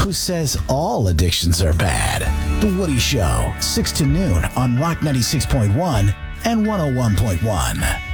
who says all addictions are bad. The Woody Show, 6 to noon on Rock 96.1 and 101.1.